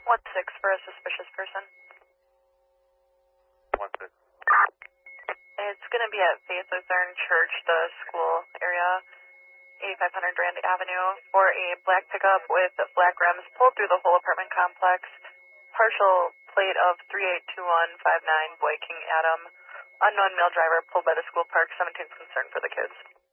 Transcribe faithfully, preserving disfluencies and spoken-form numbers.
One six for a suspicious person. One six. It's going to be at Faith Lutheran Church, the school area, eighty-five hundred Grand Avenue, for a black pickup with black rims pulled through the whole apartment complex. Partial plate of three eight two one five nine, Boy King Adam. Unknown male driver pulled by the school park. seventeenth concern for the kids.